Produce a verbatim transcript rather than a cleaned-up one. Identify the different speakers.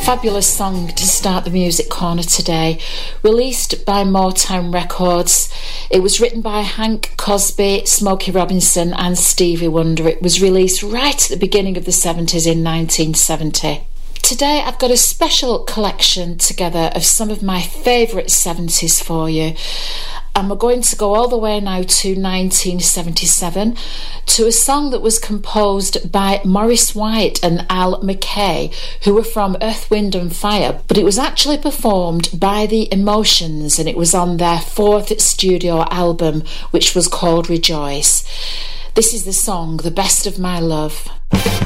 Speaker 1: Fabulous song to start the music corner today. Released by Motown Records. It was written by Hank Cosby, Smokey Robinson and Stevie Wonder. It was released right at the beginning of the seventies in nineteen seventy. Today I've got a special collection together of some of my favourite seventies for you. And we're going to go all the way now to nineteen seventy-seven to a song that was composed by Maurice White and Al McKay, who were from Earth, Wind and Fire, but it was actually performed by the Emotions, and it was on their fourth studio album, which was called Rejoice. This is the song, The Best of My Love.